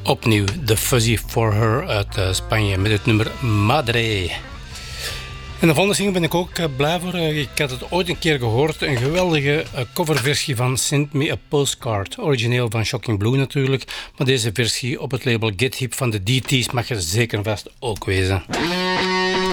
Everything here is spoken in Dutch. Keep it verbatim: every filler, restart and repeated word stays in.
Opnieuw The Fuzzy For Her uit uh, Spanje met het nummer Madre. En de volgende single ben ik ook uh, blij voor. Uh, ik had het ooit een keer gehoord. Een geweldige uh, coverversie van Send Me A Postcard. Origineel van Shocking Blue natuurlijk. Maar deze versie op het label Get Hip van de D T's mag er zeker vast ook wezen.